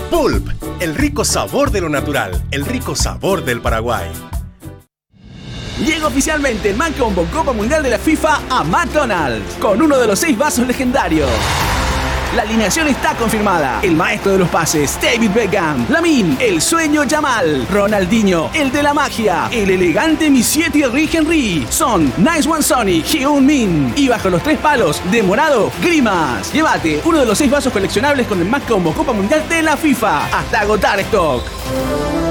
Pulp, el rico sabor de lo natural, el rico sabor del Paraguay. Llega oficialmente el Maccombo Copa Mundial de la FIFA a McDonald's, con uno de los 6 vasos legendarios. La alineación está confirmada. El maestro de los pases, David Beckham. Lamine, el sueño Yamal. Ronaldinho, el de la magia. El elegante Monsieur Thierry Henry. Son Nice One Sonny, Heung Min. Y bajo los 3 palos, de morado, Grimas. Llévate uno de los 6 vasos coleccionables con el Maccombo Copa Mundial de la FIFA. Hasta agotar stock.